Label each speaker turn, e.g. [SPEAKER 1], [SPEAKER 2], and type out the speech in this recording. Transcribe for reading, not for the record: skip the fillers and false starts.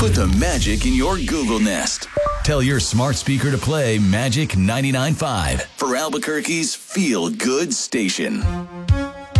[SPEAKER 1] Put the magic in your Google Nest. Tell your smart speaker to play Magic 99.5 for Albuquerque's Feel Good Station.